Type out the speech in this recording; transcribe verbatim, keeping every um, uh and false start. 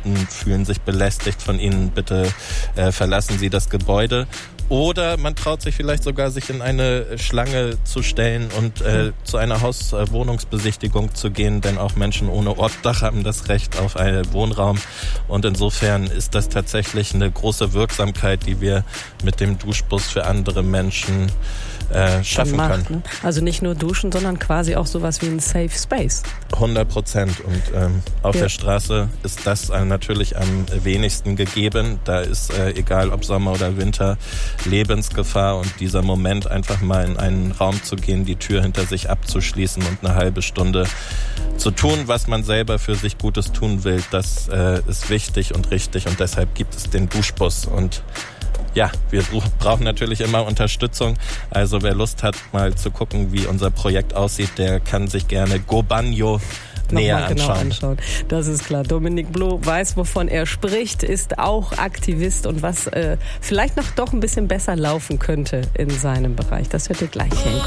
Kunden fühlen sich belästigt von ihnen, bitte äh, verlassen Sie das Gebäude. Oder man traut sich vielleicht sogar, sich in eine Schlange zu stellen und äh, zu einer Hauswohnungsbesichtigung zu gehen, denn auch Menschen ohne Obdach haben das Recht auf einen Wohnraum. Und insofern ist das tatsächlich eine große Wirksamkeit, die wir mit dem Duschbus für andere Menschen äh, schaffen macht, können. Ne? Also nicht nur duschen, sondern quasi auch sowas wie ein Safe Space. hundert Prozent. Und ähm, auf ja. der Straße ist das äh, natürlich am wenigsten gegeben. Da ist, äh, egal ob Sommer oder Winter, Lebensgefahr, und dieser Moment, einfach mal in einen Raum zu gehen, die Tür hinter sich abzuschließen und eine halbe Stunde zu tun, was man selber für sich Gutes tun will, das äh, ist wichtig und richtig, und deshalb gibt es den Duschbus. Und ja, wir brauchen natürlich immer Unterstützung. Also wer Lust hat, mal zu gucken, wie unser Projekt aussieht, der kann sich gerne GoBanyo näher genau anschauen. anschauen. Das ist klar. Dominik Bloh weiß, wovon er spricht, ist auch Aktivist, und was äh, vielleicht noch doch ein bisschen besser laufen könnte in seinem Bereich. Das hört ihr gleich.